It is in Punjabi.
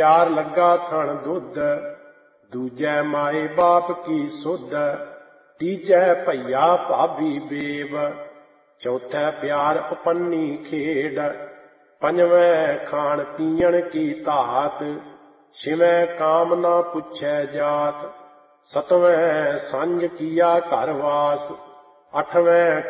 ਪਿਆਰ ਲੱਗਾ ਥਣ ਦੁੱਧ, ਦੂਜੈ ਮਾਏ ਬਾਪ ਕੀ ਸੁਧ, ਤੀਜੈ ਭਈਆ ਭਾਬੀ ਬੇਵ, ਚੌਥੈ ਪਿਆਰ ਉਪੰਨੀ ਖੇਡ, ਪੰਜਵੈਂ ਖਾਣ ਪੀਣ ਕੀ ਧਾਤ, ਛਿਵੈਂ ਕਾਮ ਨਾ ਪੁੱਛੈ ਜਾਤ, ਸਤਵੈਂ ਸੰਜ ਕੀਆ ਘਰ ਵਾਸ, ਅੱਠਵੈਂ